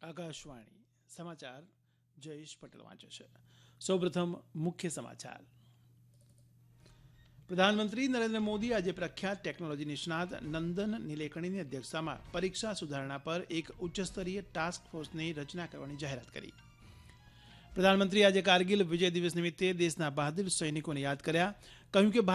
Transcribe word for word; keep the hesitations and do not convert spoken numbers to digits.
આકાશવાણી સમાચાર જયેશ પટેલ વાંચે છે. સૌપ્રથમ મુખ્ય સમાચાર. પ્રધાનમંત્રી નરેન્દ્ર મોદી આજે પ્રખ્યાત ટેકનોલોજી નિષ્ણાત નંદન નિલેકણીની અધ્યક્ષતામાં પરીક્ષા સુધારણા પર એક ઉચ્ચસ્તરીય ટાસ્ક ફોર્સની રચના કરવાની જાહેરાત કરી. પ્રધાનમંત્રીએ આજે કારગિલ વિજય દિવસ નિમિત્તે દેશના બહાદુર સૈનિકોને યાદ કર્યા. કહ્યું કે